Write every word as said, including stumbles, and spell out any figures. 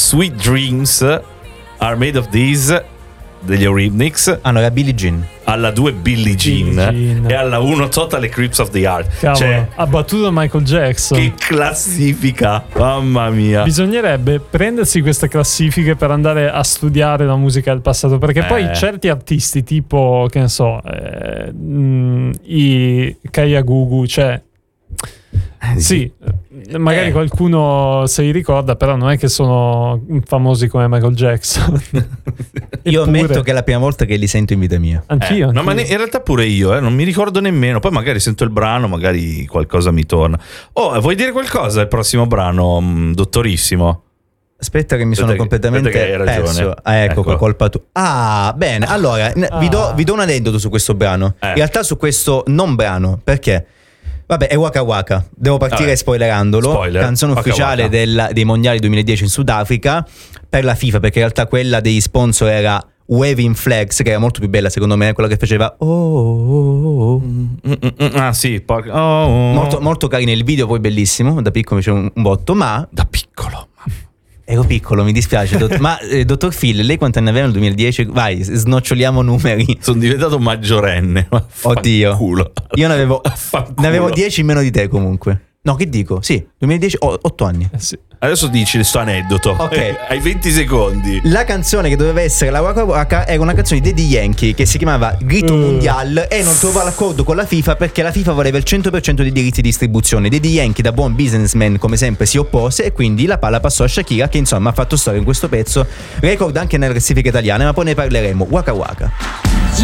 Sweet Dreams Are Made of These degli Eurythmics. Hanno la Billie Jean. Alla due Billie Jean, Billie Jean. E alla uno Total Eclipse of the Heart. Cavolo, cioè, ha battuto Michael Jackson. Che classifica, mamma mia. Bisognerebbe prendersi queste classifiche per andare a studiare la musica del passato, perché eh. poi certi artisti tipo, che ne so, eh, mh, i Kayagugu, cioè eh, sì, magari eh. qualcuno se li ricorda, però non è che sono famosi come Michael Jackson. Io ammetto che è la prima volta che li sento in vita mia. Anch'io, eh, anch'io. No, ma ne, in realtà pure io, eh, non mi ricordo nemmeno. Poi magari sento il brano, magari qualcosa mi torna. Oh, vuoi dire qualcosa del prossimo brano, mh, dottorissimo? Aspetta che mi sono aspetta completamente che, aspetta che hai perso. ragione. Ah, ecco, Ecco. colpa tua. Ah, bene. Allora, Ah. vi, do, vi do un aneddoto su questo brano. Eh. In realtà su questo non brano, perché? Vabbè, è Waka Waka. Devo partire Vabbè. spoilerandolo. Spoiler. Canzone Waka ufficiale Waka. del- dei mondiali duemiladieci in Sudafrica per la FIFA, perché in realtà quella degli sponsor era Waving Flags, che era molto più bella secondo me, quella che faceva oh, oh, oh. Mm, mm, mm, ah sì, por- oh, oh. Molto, molto carino il video, poi bellissimo. Da piccolo c'è un, un botto, ma Da piccolo. ero piccolo, mi dispiace. dott- ma eh, dottor Phil, lei quanti anni aveva nel duemiladieci? Vai, snoccioliamo numeri. Sono diventato maggiorenne. ma Oddio. fanculo. Io ne avevo, Fanculo. ne avevo dieci in meno di te comunque. No, che dico? Sì, duemiladieci, ho otto anni. Eh sì. Adesso dici questo aneddoto. Ok. Eh, hai venti secondi. La canzone che doveva essere la Waka Waka era una canzone di Daddy Yankee che si chiamava Grito Uh. Mundial e non trovava l'accordo con la FIFA perché la FIFA voleva il cento per cento dei diritti di distribuzione. Daddy Yankee, da buon businessman come sempre, si oppose e quindi la palla passò a Shakira, che insomma ha fatto storia in questo pezzo. Record anche nelle classifiche italiane, ma poi ne parleremo. Waka Waka.